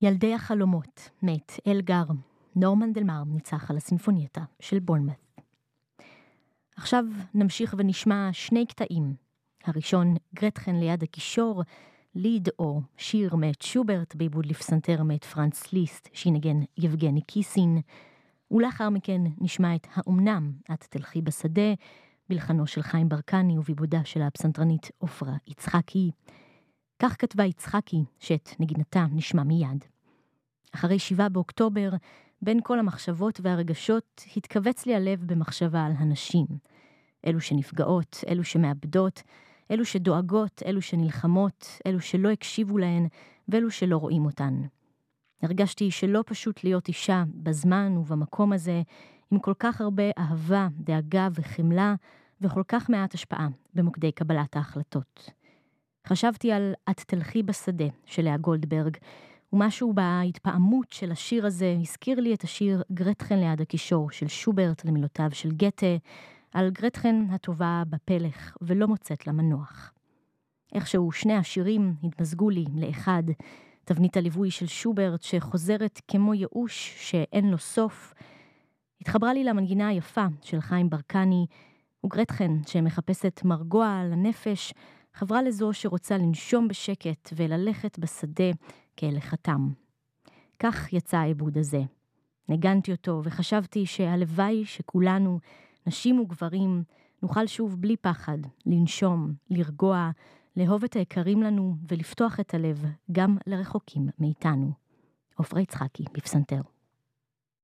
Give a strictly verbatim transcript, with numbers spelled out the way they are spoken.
ילדי החלומות, מאת אלגר. נורמן דלמר ניצח על הסינפונייטה של בורנמות'. עכשיו נמשיך ונשמע שני קטעים. הראשון, גרטחן ליד הקישור, ליד או שיר מאת שוברט בעיבוד לפסנתר מאת פרנץ ליסט, שינגן יבגני קיסין, ולאחר מכן נשמע את האומנם, את תלכי בשדה, בלחנו של חיים ברקני ובעיבודה של הפסנתרנית עופרה יצחקי. כך כתבה יצחקי, שאת נגינתה נשמע מיד. אחרי שבעה באוקטובר, בין כל המחשבות והרגשות, התכווץ לי הלב במחשבה על הנשים. אלו שנפגעות, אלו שמאבדות, אלו שדואגות, אלו שנלחמות, אלו שלא הקשיבו להן, ואלו שלא רואים אותן. הרגשתי שלא פשוט להיות אישה בזמן ובמקום הזה, עם כל כך הרבה אהבה, דאגה וחמלה, וכל כך מעט השפעה במוקדי קבלת ההחלטות. חשבתי על את תלכי בשדה של לאה גולדברג, ומשהו בהתפעמות של השיר הזה הזכיר לי את השיר גרטחן ליד הקישור של שוברט למילותיו של גתה, על גרטחן הטובה בפלך ולא מוצאת לה מנוח. איכשהו שני השירים התמזגו לי לאחד, תבנית הליווי של שוברט שחוזרת כמו ייאוש שאין לו סוף, התחברה לי למנגינה היפה של חיים ברקני, וגרטחן שמחפשת מרגוע על הנפש, חברה לזו שרוצה לנשום בשקט וללכת בשדה כאל חתם. כך יצא העיבוד הזה. נגנתי אותו וחשבתי שהלוואי שכולנו, נשים וגברים, נוכל שוב בלי פחד, לנשום, לרגוע, לאהוב את היקרים לנו ולפתוח את הלב גם לרחוקים מאיתנו. עופרה יצחקי בפסנתר.